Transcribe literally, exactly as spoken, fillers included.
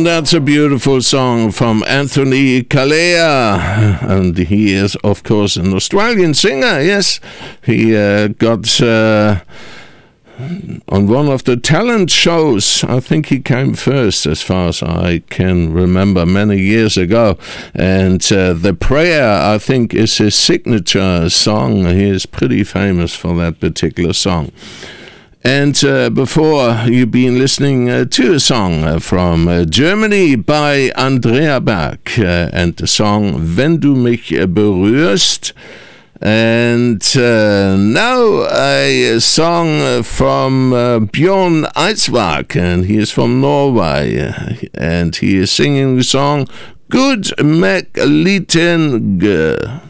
that's a beautiful song from Anthony Callea, and he is, of course, an Australian singer. Yes, he uh, got uh, on one of the talent shows. I think he came first, as far as I can remember, many years ago. And uh, The Prayer, I think, is his signature song. He is pretty famous for that particular song. And uh, before, you've been listening uh, to a song uh, from uh, Germany by Andrea Berg uh, and the song Wenn du mich berührst. And uh, now a song from uh, Bjørn Eidsvåg, and he is from Norway, and he is singing the song Good Meg Liten Gø.